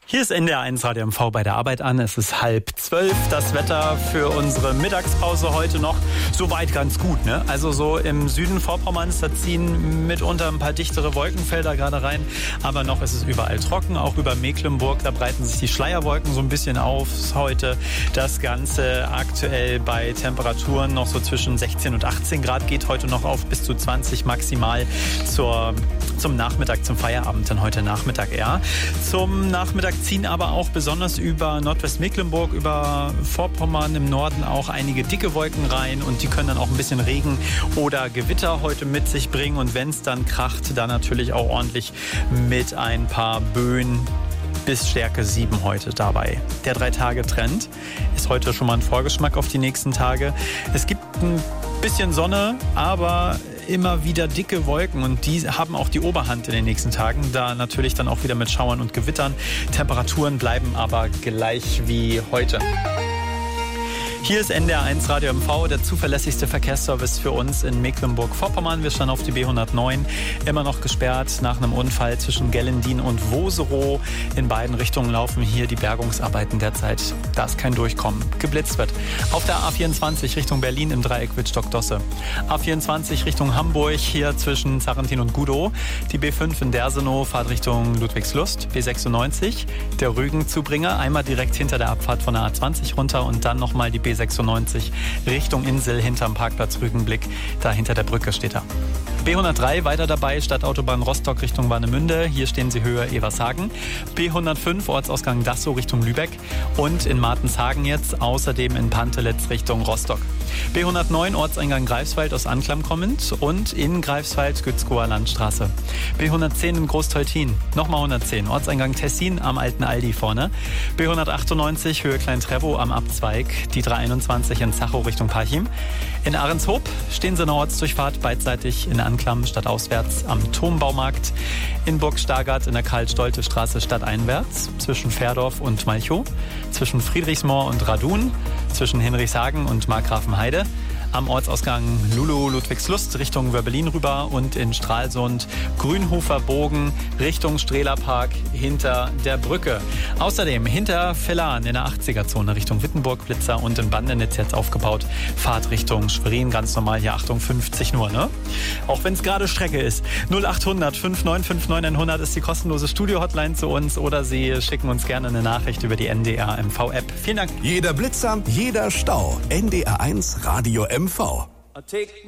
Hier ist NDR 1 Radio MV bei der Arbeit an. Es ist 11:30. Das Wetter für unsere Mittagspause heute noch soweit ganz gut, ne? Also so im Süden Vorpommerns, da ziehen mitunter ein paar dichtere Wolkenfelder gerade rein. Aber noch ist es überall trocken, auch über Mecklenburg. Da breiten sich die Schleierwolken so ein bisschen auf heute. Das Ganze aktuell bei Temperaturen noch so zwischen 16 und 18 Grad. Geht heute noch auf bis zu 20 maximal zum Nachmittag, zum Feierabend dann heute Nachmittag eher. Zum Nachmittag ziehen aber auch besonders über Nordwestmecklenburg, über Vorpommern im Norden auch einige dicke Wolken rein und die können dann auch ein bisschen Regen oder Gewitter heute mit sich bringen und wenn es dann kracht, dann natürlich auch ordentlich mit ein paar Böen bis Stärke 7 heute dabei. Der 3-Tage-Trend ist heute schon mal ein Vorgeschmack auf die nächsten Tage. Es gibt ein bisschen Sonne, aber immer wieder dicke Wolken und die haben auch die Oberhand in den nächsten Tagen. Da natürlich dann auch wieder mit Schauern und Gewittern. Temperaturen bleiben aber gleich wie heute. Hier ist NDR 1 Radio MV, der zuverlässigste Verkehrsservice für uns in Mecklenburg-Vorpommern. Wir standen auf die B109, immer noch gesperrt nach einem Unfall zwischen Gellendien und Woserow. In beiden Richtungen laufen hier die Bergungsarbeiten derzeit. Da ist kein Durchkommen. Geblitzt wird. Auf der A24 Richtung Berlin im Dreieck Wittstock-Dosse. A24 Richtung Hamburg, hier zwischen Sarrentin und Gudow. Die B5 in Dersenow, Fahrt Richtung Ludwigslust. B96, der Rügenzubringer, einmal direkt hinter der Abfahrt von der A20 runter und dann nochmal die B96 Richtung Insel hinterm Parkplatz Rügenblick. Da hinter der Brücke steht er. B103 weiter dabei, Stadtautobahn Rostock Richtung Warnemünde. Hier stehen Sie Höhe Evershagen. B105 Ortsausgang Dassow Richtung Lübeck. Und in Martenshagen jetzt außerdem in Pantelitz Richtung Rostock. B109 Ortseingang Greifswald aus Anklam kommend und in Greifswald Gützkower Landstraße. B110 in Großteutin. Nochmal 110 Ortseingang Tessin am alten Aldi vorne. B198 Höhe Klein-Trevow am Abzweig. Die 321 in Zachow Richtung Parchim. In Ahrenshoop stehen Sie in der Ortsdurchfahrt beidseitig in Anklam stadtauswärts am Turmbaumarkt. In Burg Stargard in der Karl-Stolte-Straße stadteinwärts zwischen Fährdorf und Malchow. Zwischen Friedrichsmoor und Radun. Zwischen Hinrichshagen und Markgrafenheide. Am Ortsausgang Lulu-Ludwigslust Richtung Wörbelin rüber und in Stralsund Grünhofer Bogen Richtung Strehlerpark hinter der Brücke. Außerdem hinter Villan in der 80er-Zone Richtung Wittenburg, Blitzer und in Bandenitz jetzt aufgebaut. Fahrt Richtung Schwerin, ganz normal hier, Achtung, 50 nur, ne? Auch wenn es gerade Strecke ist. 0800 5959 100 ist die kostenlose Studio-Hotline zu uns oder Sie schicken uns gerne eine Nachricht über die NDR MV-App. Vielen Dank. Jeder Blitzer, jeder Stau. NDR 1 Radio MV.